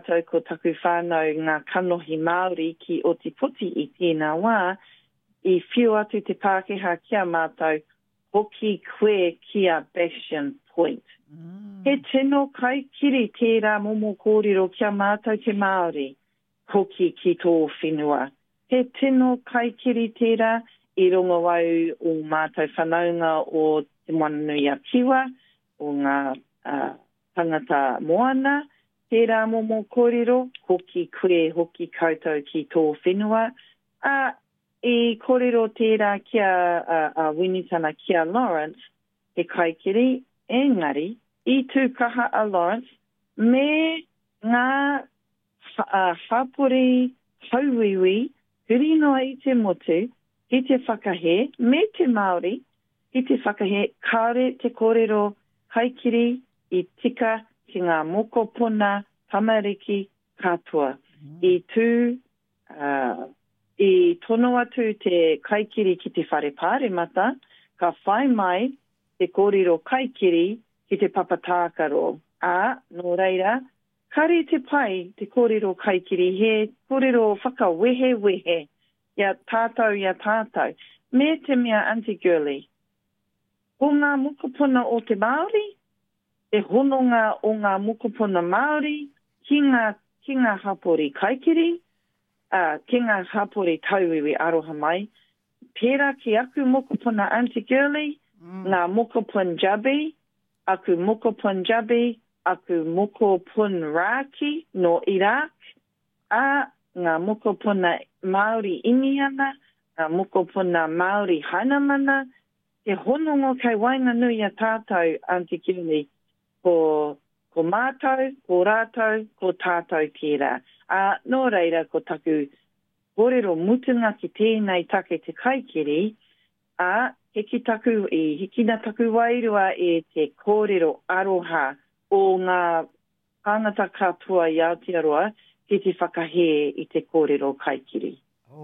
Tau ko taku whānau ngā kanohi Māori ki Otipoti I tēnā wā, I whiu atu te Pākehā kia mātou, hoki koe kia Bastion Point. He tino kai kiri tērā momo kōrero kia mātou te Māori, hoki ki tō whenua. He tino kai kiri tērā I rongo wau o mātou whanaunga o te Moananui a Kiwa, o ngā tangata moana, tērā momo kōrero, hoki koe, hoki koutou ki tō whenua. I kōrero tērā kia Winitana kia Lawrence, he kaikiri, engari, I tūkaha a Lawrence, me ngā hapori hauiwi, huri noa I te motu, I te whakahe, me te Māori, I te whakahe, kāre te kōrero kaikiri, I tika ki ngā mokopuna, tamariki, katoa. I tono atu te kaikiri ki te whare pāremata, ka whai mai te kōrero kaikiri ki te papatākaro. Nō reira, kare te pai te kōrero kaikiri he kōrero whakawehe, ia tātou. Me te mea Auntie Girlie, ko ngā mokopuna o te Māori, te hononga o ngā mokopuna Māori, ki ngā hapori kaikiri, ki ngā hapori tauiwi aroha mai, pērā ki aku moko Auntie Girlie, ngā moko Punjabi, aku moko Punjabi, aku moko Punraki no Iraq, ngā moko puna Māori Iniana, ngā moko puna Māori Hainamana, te honongo kei Wainganui a tātou Auntie Girlie, ko mātou, ko rātou, ko tātou tērā. Nō reira, ko taku kōrero mutunga ki tēnei take te kaikiri, hikina taku wairua te kōrero aroha o ngā kāngata katoa I Aotearoa ki te whakahe I te kōrero kaikiri.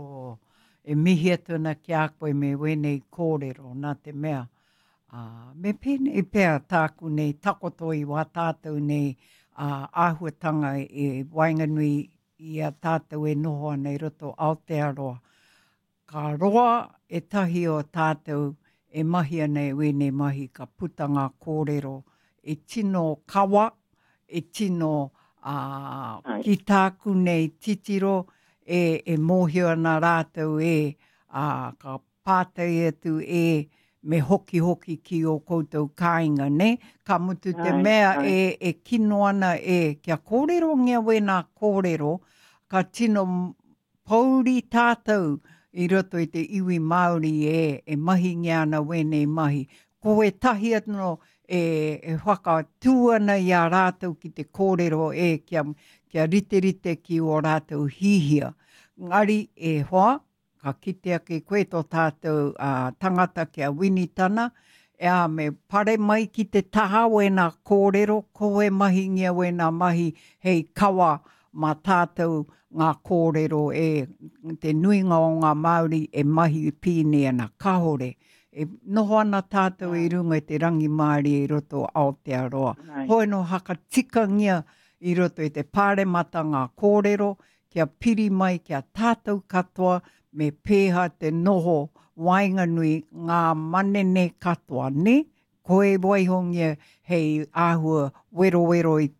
E mihi atuna ki a koe me wenei kōrero, nā te mea. Me pēnei pēr tāku nei takotoi wā tātou nei āhuatanga e Wainganui I a tātou e noho nei roto Aotearoa. Ka roa e tahi o tātou e mahi nei wenei mahi ka putanga kōrero. E tino kawa, e tino ki tāku nei titiro e mōhio ana rātou ka pātai atu me hoki ki o koutou kāinga, ne? Ka mutu te mea e kino ana kia kōrero ngia wena kōrero, ka tino pauri tātou I roto I te iwi Māori e mahi ngia ana wenei mahi. Ko e tahi atu e whakatūana I a rātou ki te kōrero kia rite ki o rātou hihia. Ngari e hoa, ka kite ake koe tō tātou tangata kia Winitana, me pare mai ki te taha wena kōrero, koe mahi ngia wena mahi hei kawa ma tātou ngā kōrero te nuinga o ngā Māori e mahi pīne ana kahore. E noho ana tātou I runga te rangi Māori I roto Aotearoa. Hoi no haka tika ngia I roto I te pāremata ngā kōrero, kia piri mai kia tātou katoa, me pēha te noho Wainganui ngā manene katoa, ne? Koe waihongia hei āhua wero I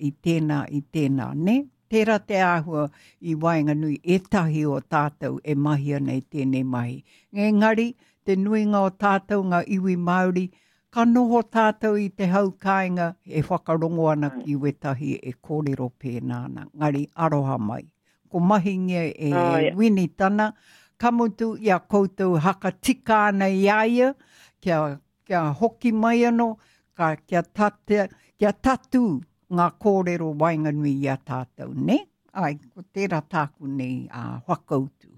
tēnā, ne? Tērā te āhua I Wainganui e tahi o tātou e mahi ana I tēnei mahi. Engari, te nuinga o tātou ngā iwi Māori, ka noho tātou I te haukāinga e whakarongo ana ki wetahi e kōrero pēnāna. Ngari, aroha mai. Ko mahi ngia Winitana, ka mutu I a koutou haka tika ana I aia, kia hoki mai ano, kia tatu ngā kōrero Wainganui I a tātou, ne? Ko tērā tāku nei whakautu.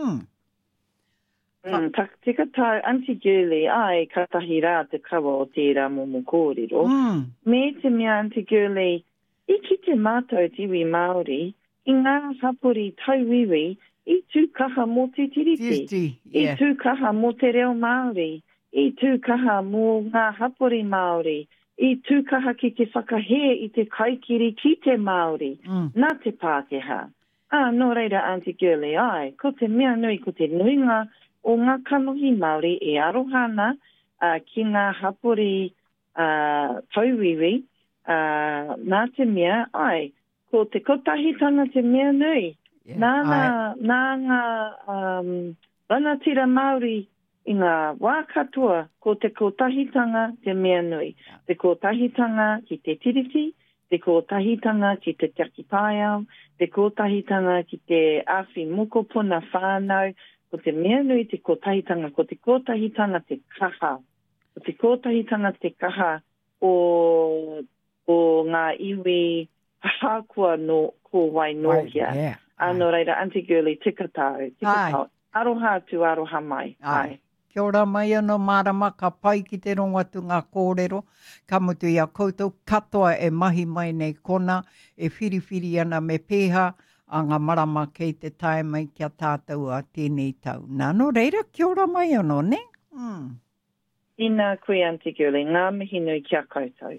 Tika tau Auntie Girlie, ka tahi rā te kawa o tērā momo kōrero. Me te mea Auntie Girlie, I ki te mātou tiwi Māori, I ngā hapori tauiwi, I tūkaha mō te tiriti, I tūkaha mō te reo Māori, I tūkaha mō ngā hapori Māori, I tūkaha ki te whakahe I te kaikiri ki te Māori, nā te Pākehā. Nō reira, Auntie Girly, ko te mea nui, ko te nuinga o ngā kanohi Māori e arohana ki ngā hapori tauiwi, nā te mea, ko te kotahitanga te mea nui. Nā ngā ranatira Māori I ngā wā katoa ko te kotahitanga te mea nui. Te kotahitanga ki te tiriti, te kotahitanga ki te tiakipaiao, te kotahitanga ki te awhi mokopuna whānau, ko te mea nui te kotahitanga, ko te kotahitanga te kaha. Ko te kotahitanga te kaha o ngā iwi hākua no ko wai nohia. Anō reira, Auntie Girly, tika tau. Aroha atu, aroha mai. Kia ora mai anō marama, ka pai ki te rongatu ngā kōrero, ka mutu I a koutou katoa e mahi mai nei kona, e whiriwhiri ana me pēha, a ngā marama kei te tae mai kia tātou a tēnei tau. Nā no reira, kia ora mai anō, ne? Ina koe Auntie Girly, ngā mihi nui kia koutou.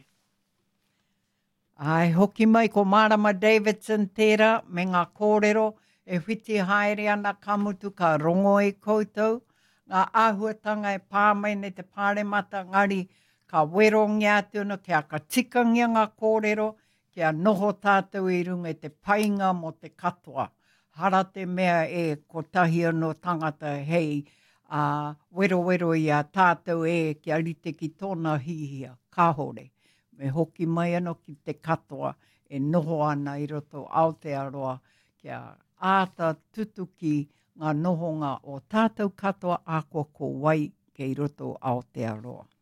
Hoki mai ko Marama Davidson tērā, me ngā kōrero, e whiti haere ana ka mutu ka rongo e koutou, ngā āhuatanga e pāmai nei te pāremata ngari ka werongi atu no kia ka tikangia ngā kōrero, kia noho tātou I runga te painga mo te katoa. Hara te mea e ko tahi anō tangata hei wero I a tātou e kia rite ki tōna hihia, kāhore. Me hoki mai anō ki te katoa e noho ana I roto Aotearoa kia āta tutuki ngā nohonga o tātou katoa a ko wai kei roto Aotearoa.